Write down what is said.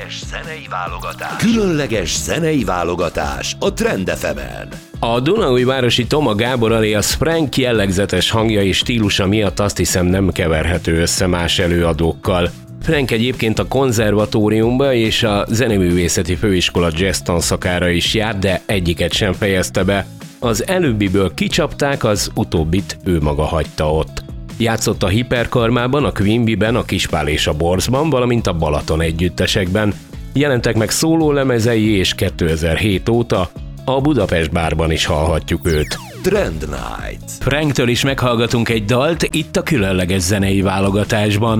zenei válogatás a Trend FM-en. A dunaújvárosi Toma Gábor alias Frank jellegzetes hangja és stílusa miatt azt hiszem nem keverhető össze más előadókkal. Frank egyébként a konzervatóriumba és a Zeneművészeti Főiskola jazz tanszakára is járt, de egyiket sem fejezte be. Az előbbiből kicsapták, az utóbbit ő maga hagyta ott. Játszott a Hiperkarmában, a Quimbyben, a Kispál és a Borzban, valamint a Balaton együttesekben. Jelentek meg szólólemezei, és 2007 óta a Budapest Bárban is hallhatjuk őt. Trend Night. Franktől is meghallgatunk egy dalt itt a különleges zenei válogatásban.